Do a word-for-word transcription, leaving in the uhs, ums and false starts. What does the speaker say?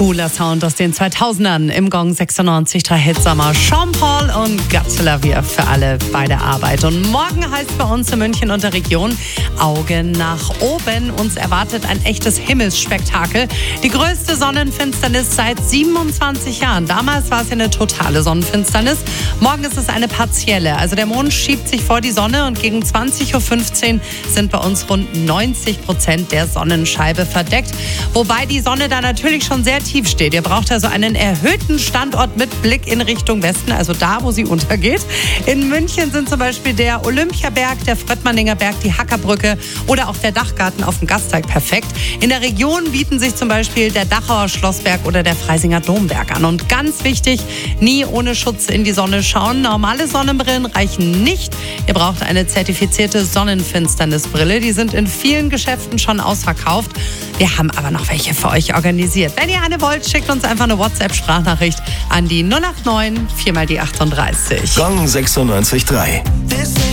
Cooler Sound aus den zweitausendern im Gong sechsundneunzig Komma drei Hitsommer. Sean Paul und Got to Love You für alle bei der Arbeit. Und morgen heißt bei uns in München und der Region Augen nach oben. Uns erwartet ein echtes Himmelsspektakel. Die größte Sonnenfinsternis seit siebenundzwanzig Jahren. Damals war es eine totale Sonnenfinsternis. Morgen ist es eine partielle. Also der Mond schiebt sich vor die Sonne und gegen zwanzig Uhr fünfzehn sind bei uns rund neunzig Prozent der Sonnenscheibe verdeckt. Wobei die Sonne da natürlich schon sehr tief steht. Ihr braucht also einen erhöhten Standort mit Blick in Richtung Westen, also da, wo sie untergeht. In München sind zum Beispiel der Olympiaberg, der Fröttmanninger Berg, die Hackerbrücke oder auch der Dachgarten auf dem Gasteig perfekt. In der Region bieten sich zum Beispiel der Dachauer Schlossberg oder der Freisinger Domberg an. Und ganz wichtig, nie ohne Schutz in die Sonne schauen. Normale Sonnenbrillen reichen nicht. Ihr braucht eine zertifizierte Sonnenfinsternisbrille. Die sind in vielen Geschäften schon ausverkauft. Wir haben aber noch welche für euch organisiert. Wenn ihr eine wollt, schickt uns einfach eine WhatsApp-Sprachnachricht an die null acht neun vier mal die achtunddreißig. Gong sechsundneunzig Komma drei.